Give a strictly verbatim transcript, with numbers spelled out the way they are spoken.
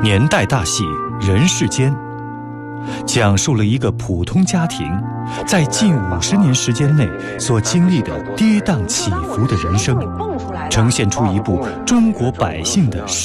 年代大戏《人世间》，讲述了一个普通家庭在近五十年时间内所经历的跌宕起伏的人生，呈现出一部中国百姓的